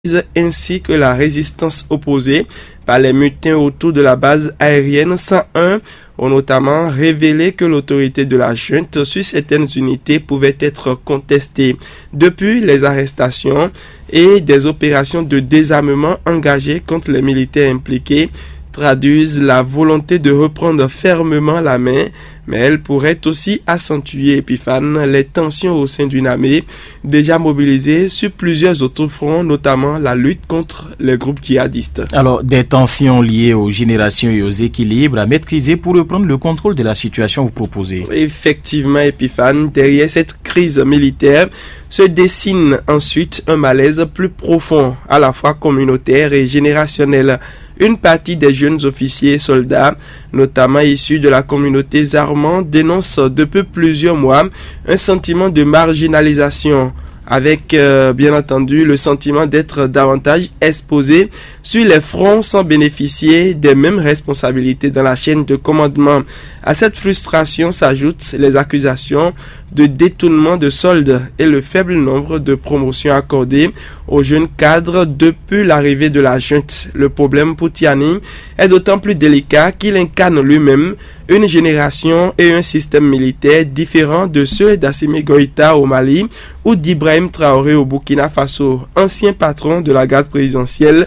ainsi que la résistance opposée par les mutins autour de la base aérienne 101 ont notamment révélé que l'autorité de la junte sur certaines unités pouvait être contestée. Depuis, les arrestations et des opérations de désarmement engagées contre les militaires impliqués traduisent la volonté de reprendre fermement la main, mais elles pourraient aussi accentuer, Epiphane, les tensions au sein d'une armée déjà mobilisée sur plusieurs autres fronts, notamment la lutte contre les groupes djihadistes. Alors, des tensions liées aux générations et aux équilibres à maîtriser pour reprendre le contrôle de la situation, vous proposez. Effectivement, Epiphane, derrière cette crise militaire se dessine ensuite un malaise plus profond, à la fois communautaire et générationnel. Une partie des jeunes officiers et soldats, notamment issus de la communauté zarmande, dénonce depuis plusieurs mois un sentiment de marginalisation, avec bien entendu le sentiment d'être davantage exposé sur les fronts sans bénéficier des mêmes responsabilités dans la chaîne de commandement. À cette frustration s'ajoutent les accusations de détournement de soldes et le faible nombre de promotions accordées aux jeunes cadres depuis l'arrivée de la junte. Le problème pour Tiani est d'autant plus délicat qu'il incarne lui-même une génération et un système militaire différents de ceux d'Assimi Goïta au Mali ou d'Ibrahim Traoré au Burkina Faso, ancien patron de la garde présidentielle,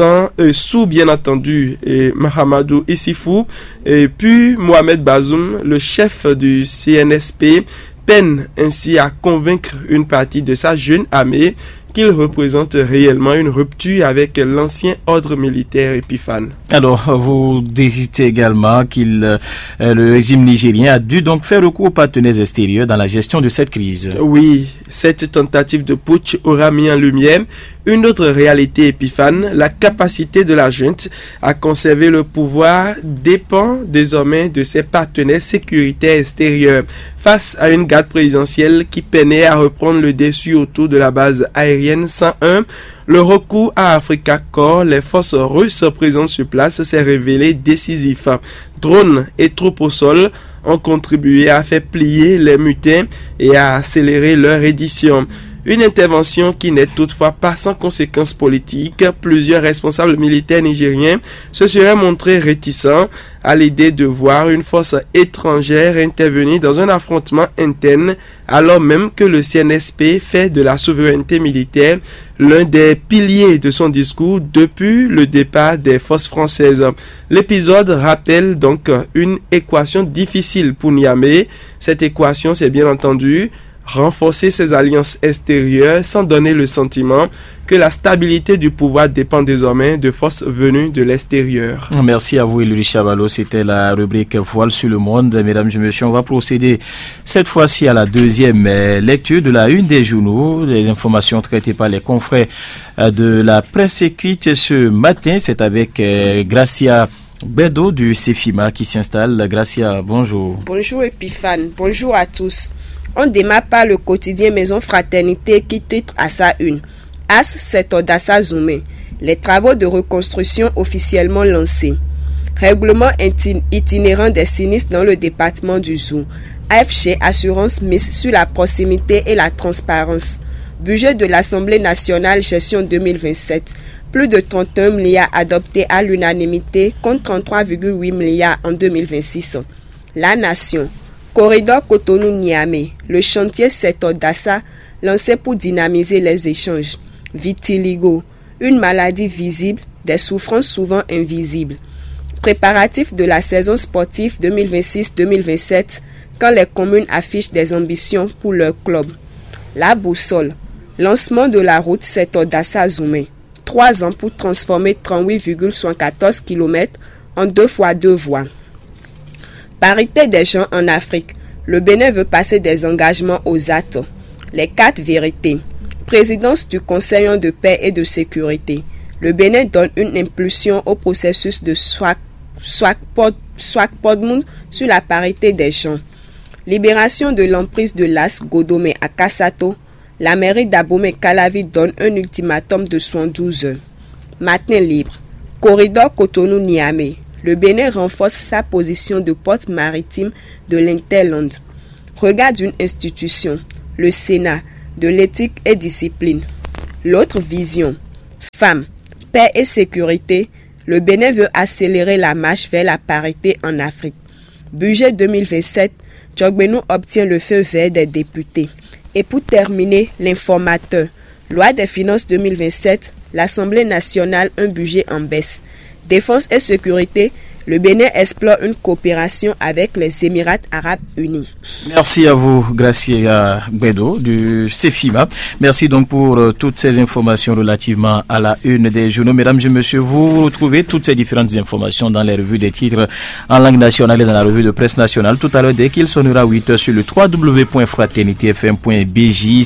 sous bien entendu Mahamadou Issifou, et puis Mohamed Bazoum, le chef du CNSP, peine ainsi à convaincre une partie de sa jeune armée qu'il représente réellement une rupture avec l'ancien ordre militaire, Epiphane. Alors, vous dites également le régime nigérien a dû donc faire recours aux partenaires extérieurs dans la gestion de cette crise. Oui, cette tentative de putsch aura mis en lumière une autre réalité, Epiphane. La capacité de la junte à conserver le pouvoir dépend désormais de ses partenaires sécuritaires extérieurs. Face à une garde présidentielle qui peinait à reprendre le dessus autour de la base aérienne 101, le recours à Africa Corps, les forces russes présentes sur place, s'est révélé décisif. Drones et troupes au sol ont contribué à faire plier les mutins et à accélérer leur édition. Une intervention qui n'est toutefois pas sans conséquences politiques. Plusieurs responsables militaires nigériens se seraient montrés réticents à l'idée de voir une force étrangère intervenir dans un affrontement interne, alors même que le CNSP fait de la souveraineté militaire l'un des piliers de son discours depuis le départ des forces françaises. L'épisode rappelle donc une équation difficile pour Niamey. Cette équation, c'est bien entendu renforcer ses alliances extérieures sans donner le sentiment que la stabilité du pouvoir dépend désormais de forces venues de l'extérieur. Merci à vous, Louis Chavalot. C'était la rubrique Voile sur le monde. Mesdames et messieurs, on va procéder cette fois-ci à la deuxième lecture de la une des journaux. Les informations traitées par les confrères de la presse écrite ce matin. C'est avec Gracia Bedo du CEFIMA qui s'installe. Gracia, bonjour. Bonjour Epiphane, bonjour à tous. On démarre par le quotidien Maison Fraternité qui titre à sa une. As, c'est Odassa Zoumé. Les travaux de reconstruction officiellement lancés. Règlement itinérant des sinistres dans le département du Zou. AFG Assurance mise sur la proximité et la transparence. Budget de l'Assemblée nationale gestion 2027. Plus de 31 milliards adoptés à l'unanimité contre 33,8 milliards en 2026. La Nation. Corridor Cotonou-Niamey, le chantier Seto-Dassa lancé pour dynamiser les échanges. Vitiligo, une maladie visible, des souffrances souvent invisibles. Préparatifs de la saison sportive 2026-2027 quand les communes affichent des ambitions pour leur club. La boussole, lancement de la route Seto-Dassa-Zoumé. 3 ans pour transformer 38,74 km en 2x2 voies. Parité des gens en Afrique. Le Bénin veut passer des engagements aux actes. Les 4 vérités. Présidence du Conseil de paix et de sécurité. Le Bénin donne une impulsion au processus de Swakpodmoun sur la parité des gens. Libération de l'emprise de l'As Godomé à Kassato. La mairie d'Abomey-Calavi donne un ultimatum de 112 heures. Matin libre. Corridor Cotonou-Niamey. Le Bénin renforce sa position de porte maritime de l'Interland. Regard d'une institution, le Sénat, de l'éthique et discipline. L'autre vision, Femmes, paix et sécurité, le Bénin veut accélérer la marche vers la parité en Afrique. Budget 2027, Tchogbenou obtient le feu vert des députés. Et pour terminer, l'informateur. Loi des finances 2027, l'Assemblée nationale, un budget en baisse. Défense et sécurité, le Bénin explore une coopération avec les Émirats arabes unis. Merci à vous, Gracia Bedo du CEFIMA. Merci donc pour toutes ces informations relativement à la une des journaux. Mesdames et messieurs, vous retrouvez toutes ces différentes informations dans les revues des titres en langue nationale et dans la revue de presse nationale. Tout à l'heure, dès qu'il sonnera 8h sur le www.fraternitefm.bj,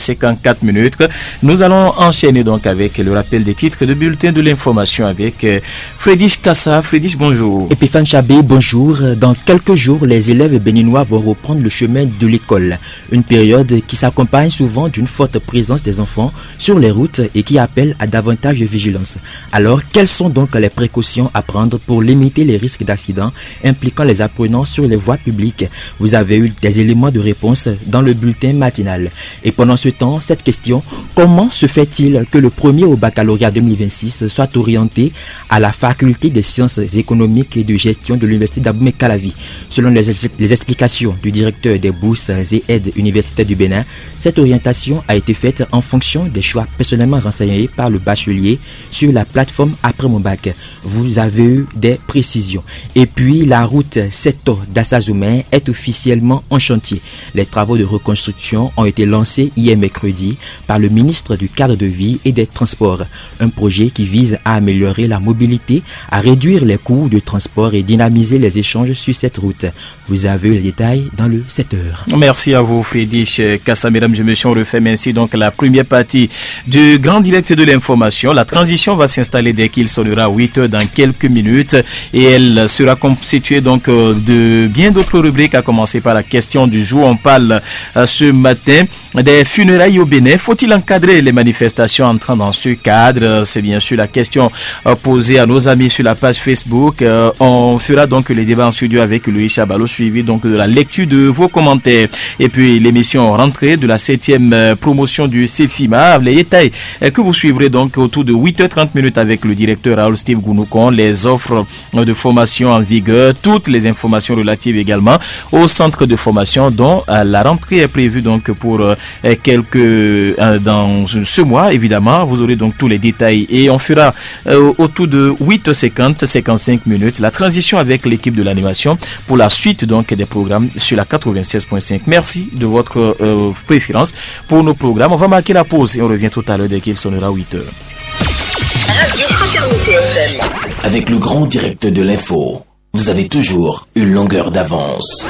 7h54. Nous allons enchaîner donc avec le rappel des titres de bulletin de l'information avec Frédéric Kassa. Frédéric, bonjour. Epiphane Chabé, bonjour. Dans quelques jours, les élèves béninois vont reprendre le chemin de l'école. Une période qui s'accompagne souvent d'une forte présence des enfants sur les routes et qui appelle à davantage de vigilance. Alors, quelles sont donc les précautions à prendre pour limiter les risques d'accidents impliquant les apprenants sur les voies publiques? Vous avez eu des éléments de réponse dans le bulletin matinal. Et pendant ce temps, cette question, comment se fait-il que le premier au baccalauréat 2026 soit orienté à la faculté des sciences économiques et de gestion de l'université d'Abomey-Calavi? Selon les explications du directeur des bourses et aides universitaires du Bénin, cette orientation a été faite en fonction des choix personnellement renseignés par le bachelier sur la plateforme Après mon bac. Vous avez eu des précisions. Et puis la route Seto d'Assazoumé est officiellement en chantier. Les travaux de reconstruction ont été lancés hier mercredi par le ministre du Cadre de vie et des Transports. Un projet qui vise à améliorer la mobilité, à réduire les coûts de transport et dynamiser les échanges sur cette route. Vous avez les détails dans le 7h. Merci à vous, Frédéric Kassa. Mesdames et messieurs, on refait ainsi donc la première partie du grand direct de l'information. La transition va s'installer dès qu'il sonnera 8h dans quelques minutes et elle sera constituée donc de bien d'autres rubriques, à commencer par la question du jour. On parle ce matin des funérailles au Bénin. Faut-il encadrer les manifestations entrant dans ce cadre? C'est bien sûr la question posée à nos amis sur la page Facebook. On fera donc les débats en studio avec Louis Chabalo, suivi donc de la lecture de vos commentaires. Et puis l'émission rentrée de la 7e promotion du CEFIMA. Les détails que vous suivrez donc autour de 8h30 avec le directeur Raoul Steve Gounoucon, les offres de formation en vigueur, toutes les informations relatives également au centre de formation dont la rentrée est prévue donc pour dans ce mois évidemment. Vous aurez donc tous les détails et on fera autour de 8h55 la transition avec l'équipe de l'animation pour la suite donc des programmes sur la 96.5. Merci de votre préférence pour nos programmes. On va marquer la pause et on revient tout à l'heure dès qu'il sonnera 8h. Radio Fraternité FM. Avec le grand direct de l'info, vous avez toujours une longueur d'avance.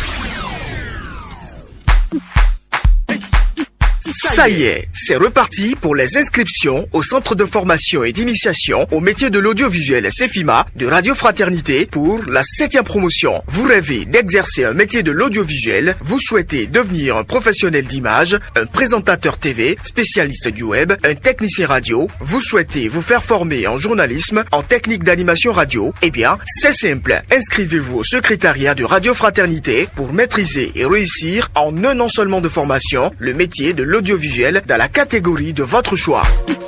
Ça y est, c'est reparti pour les inscriptions au centre de formation et d'initiation au métier de l'audiovisuel CEFIMA de Radio Fraternité pour la 7e promotion. Vous rêvez d'exercer un métier de l'audiovisuel, vous souhaitez devenir un professionnel d'image, un présentateur TV, spécialiste du web, un technicien radio, vous souhaitez vous faire former en journalisme, en technique d'animation radio, eh bien, c'est simple. Inscrivez-vous au secrétariat de Radio Fraternité pour maîtriser et réussir en un an seulement de formation le métier de l'audiovisuel dans la catégorie de votre choix.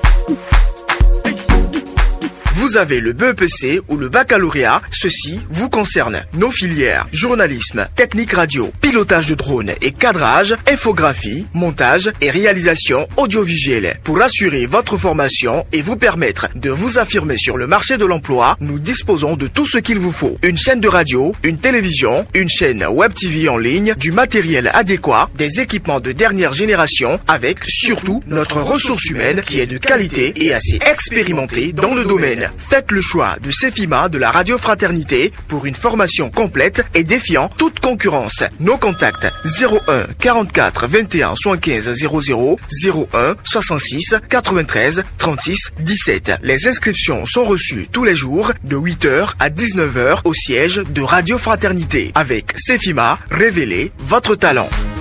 Vous avez le BEPC ou le baccalauréat, ceci vous concerne. Nos filières, journalisme, technique radio, pilotage de drone et cadrage, infographie, montage et réalisation audiovisuelle. Pour assurer votre formation et vous permettre de vous affirmer sur le marché de l'emploi, nous disposons de tout ce qu'il vous faut. Une chaîne de radio, une télévision, une chaîne web TV en ligne, du matériel adéquat, des équipements de dernière génération avec surtout notre ressource humaine qui est de qualité et assez expérimentée dans le domaine. Faites le choix de CEFIMA de la Radio Fraternité pour une formation complète et défiant toute concurrence. Nos contacts 01 44 21 75 00 01 66 93 36 17. Les inscriptions sont reçues tous les jours de 8h à 19h au siège de Radio Fraternité. Avec CEFIMA, révélez votre talent.